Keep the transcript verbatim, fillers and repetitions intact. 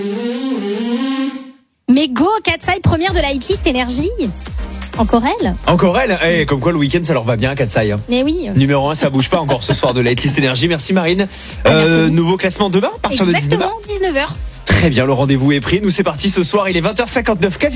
Mais go, Katsai, première de la hitlist énergie. Encore elle. Encore elle. Eh, comme quoi le week-end ça leur va bien, Katsai. Mais oui. Numéro un, ça bouge pas encore ce soir de la hitlist énergie. Merci Marine. Ah, merci Euh, nouveau classement demain à partir de dix-neuf heures. Exactement, dix-neuf heures. Très bien, le rendez-vous est pris. Nous c'est parti ce soir, il est vingt heures cinquante-neuf quasi.